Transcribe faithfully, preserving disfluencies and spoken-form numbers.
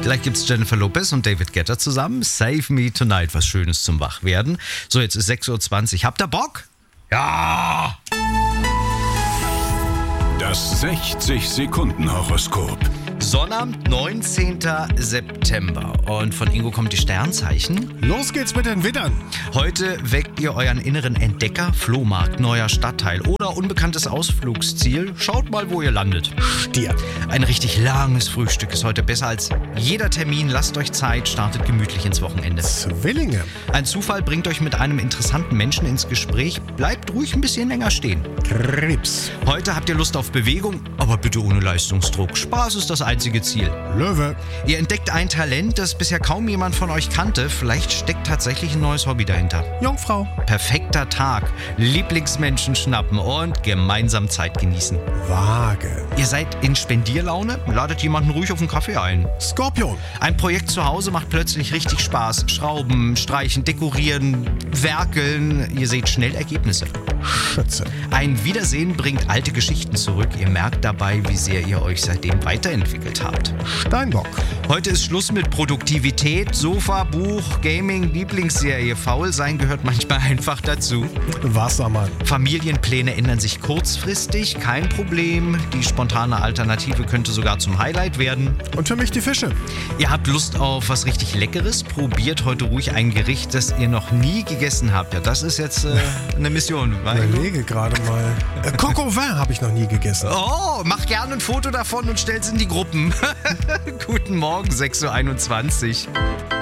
Gleich gibt's Jennifer Lopez und David Guetta zusammen. Save Me Tonight, was Schönes zum Wachwerden. So, jetzt ist sechs Uhr zwanzig. Habt ihr Bock? Ja! Das sechzig-Sekunden-Horoskop. Sonnabend, neunzehnten September. Und von Ingo kommt die Sternzeichen. Los geht's mit den Widdern. Heute weckt ihr euren inneren Entdecker, Flohmarkt, neuer Stadtteil oder unbekanntes Ausflugsziel. Schaut mal, wo ihr landet. Stier. Ein richtig langes Frühstück ist heute besser als jeder Termin. Lasst euch Zeit, startet gemütlich ins Wochenende. Zwillinge. Ein Zufall bringt euch mit einem interessanten Menschen ins Gespräch. Bleibt ruhig ein bisschen länger stehen. Krebs. Heute habt ihr Lust auf Bewegung, aber bitte ohne Leistungsdruck. Spaß ist das einzige Ziel. Löwe. Ihr entdeckt ein Talent, das bisher kaum jemand von euch kannte. Vielleicht steckt tatsächlich ein neues Hobby dahinter. Jungfrau. Perfekter Tag. Lieblingsmenschen schnappen und gemeinsam Zeit genießen. Waage. Ihr seid in Spendierlaune? Ladet jemanden ruhig auf einen Kaffee ein. Skorpion. Ein Projekt zu Hause macht plötzlich richtig Spaß. Schrauben, streichen, dekorieren, werkeln. Ihr seht schnell Ergebnisse. Schütze. Ein Wiedersehen bringt alte Geschichten zurück. Ihr merkt dabei, wie sehr ihr euch seitdem weiterentwickelt habt. Steinbock. Heute ist Schluss mit Produktivität, Sofa, Buch, Gaming, Lieblingsserie. Faul sein gehört manchmal einfach dazu. Wassermann. Familienpläne ändern sich kurzfristig, kein Problem. Die spontane Alternative könnte sogar zum Highlight werden. Und für mich die Fische. Ihr habt Lust auf was richtig Leckeres? Probiert heute ruhig ein Gericht, das ihr noch nie gegessen habt. Ja, das ist jetzt äh, eine Mission. Ich überlege gerade mal. Äh, Coq au vin habe ich noch nie gegessen. Oh, mach gerne ein Foto davon und stell's in die Gruppen. Guten Morgen, sechs Uhr einundzwanzig.